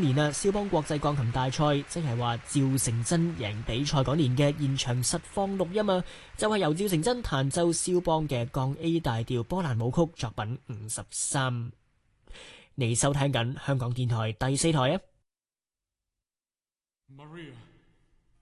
年啊，肖邦國際鋼琴大賽，即係話趙成真贏比賽嗰年嘅現場實況錄音啊，就係由趙成真彈奏肖邦嘅降 A 大調波蘭舞曲作品53。你收聽緊香港電台第4台啊。 Maria